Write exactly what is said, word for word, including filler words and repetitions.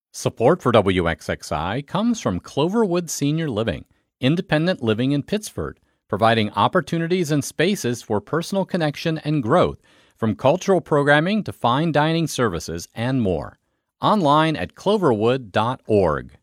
Support for W X X I comes from Cloverwood Senior Living, independent living in Pittsford, providing opportunities and spaces for personal connection and growth, from cultural programming to fine dining services and more. Online at cloverwood dot org.